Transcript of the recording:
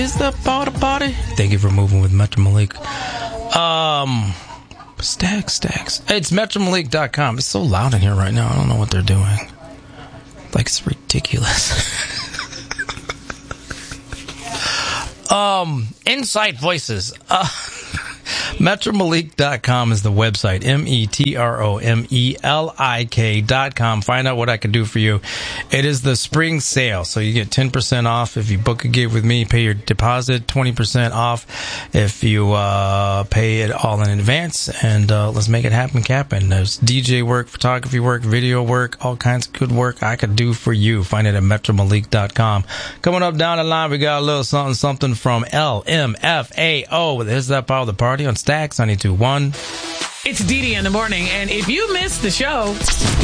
Is that about a party? Thank you for moving with Metro Malik. Stacks. It's MetroMalik.com. It's so loud in here right now. I don't know what they're doing. Like, it's ridiculous. Insight Voices. MetroMalik.com is the website. MetroMelik.com. Find out what I can do for you. It is the spring sale, so you get 10% off if you book a gig with me. Pay your deposit, 20% off if you pay it all in advance. And let's make it happen, Cap'n. There's DJ work, photography work, video work, all kinds of good work I could do for you. Find it at MetroMalik.com. Coming up down the line, we got a little something from LMFAO. There's that part of the party on Stacks 92.1. It's Dee Dee in the morning, and if you missed the show,